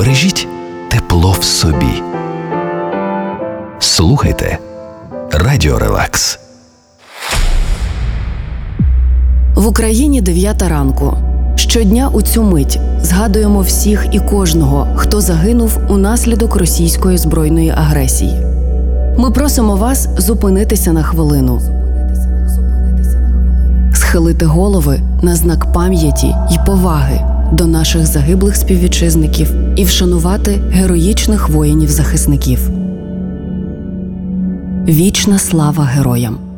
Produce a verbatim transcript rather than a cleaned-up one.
Бережіть тепло в собі. Слухайте Радіо Релакс. В Україні дев'ята ранку. Щодня у цю мить згадуємо всіх і кожного, хто загинув унаслідок російської збройної агресії. Ми просимо вас зупинитися на хвилину, схилити голови на знак пам'яті й поваги до наших загиблих співвітчизників і вшанувати героїчних воїнів-захисників. Вічна слава героям!